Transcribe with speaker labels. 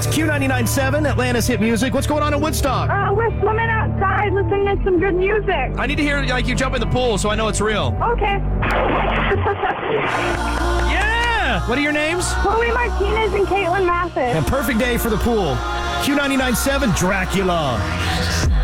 Speaker 1: Q99.7, Atlanta's hit music. What's going on in Woodstock?
Speaker 2: We're swimming outside listening to some good music.
Speaker 1: I need to hear like you jump in the pool so I know it's real.
Speaker 2: Okay.
Speaker 1: Yeah! What are your names?
Speaker 2: Chloe Martinez and Caitlin Mathis.
Speaker 1: A perfect day for the pool. Q99.7, Dracula.